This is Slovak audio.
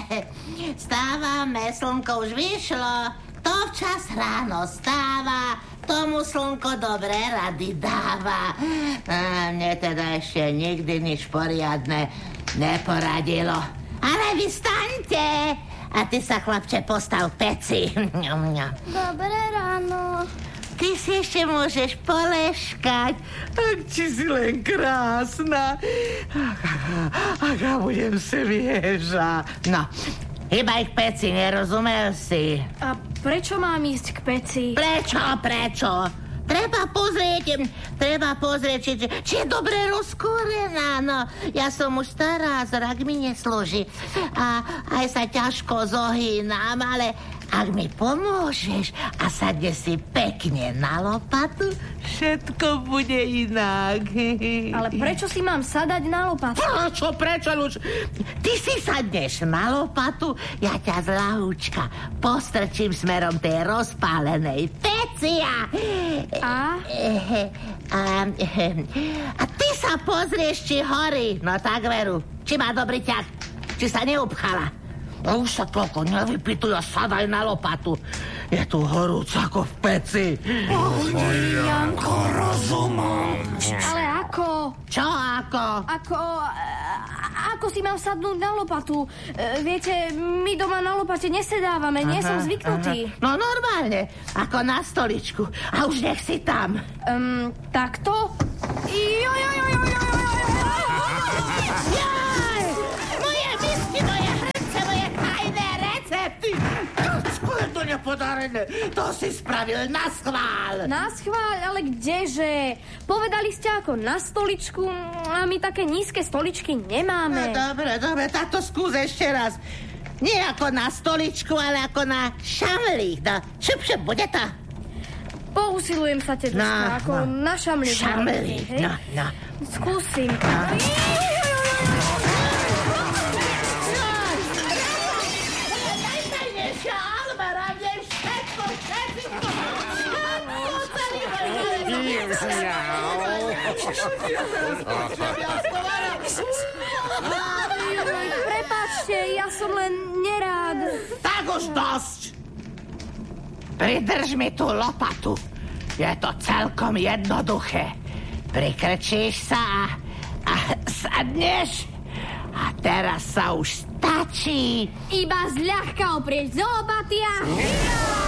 Stávame, slnko už vyšlo. Kto včas ráno stáva, tomu slnko dobré rady dáva. A mne teda ešte nikdy nič poriadne neporadilo. Ale vy staňte a ty sa, chlapče, postav peci. Dobré ráno. Ty si ešte môžeš poleškať. Ak ti si len krásna. Ak ja budem svieža. No, iba ich peci, nerozumel si? A prečo mám ísť k peci? Prečo? Treba pozrieť, či je dobre rozkúrená. No, ja som už stará, zrak mi neslúži. A aj sa ťažko zohýnam, ale ak mi pomôžeš a sadne si pekne na lopatu, všetko bude inak. Ale prečo si mám sadať na lopatu? Prečo, Luč? Ty si sadneš na lopatu, ja ťa z ľahúčka postrčím smerom tej rozpálenej peci a ty sa pozrieš, či horí. No tak veru, či má dobrý ťah, či sa neupchala. A už sa toľko nevypytuj a sadaj na lopatu. Je tu horúco ako v peci. Janko, rozumiem. ale ako? Čo ako? Ako si mám sadnúť na lopatu? Viete, my doma na lopate nesedávame, nie som zvyknutý. No normálne, ako na stoličku. A už nech si tam. Takto? Nepodarené, to si spravil na schvál. Na schvál, ale kdeže? Povedali ste ako na stoličku a my také nízke stoličky nemáme. No, dobre, tak to skús ešte raz. Nie ako na stoličku, ale ako na šamlík. No, šup, bude to? Pousilujem sa, teduška, ako na šamlík. Šamlík, no. Skúsim. Prepáčte, ja som len nerád. Tak už dosť. Pridrž mi tú lopatu. Je to celkom jednoduché. Prikrčíš sa a sadneš. A teraz sa už stačí Iba zľahka oprieť z lopaty a...